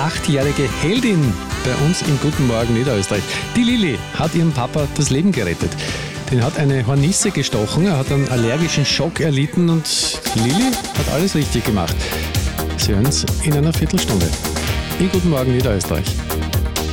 8-jährige Heldin bei uns im Guten Morgen Niederösterreich. Die Lilly hat ihrem Papa das Leben gerettet. Den hat eine Hornisse gestochen, er hat einen allergischen Schock erlitten und Lilly hat alles richtig gemacht. Sie hören es in einer Viertelstunde. Im Guten Morgen Niederösterreich.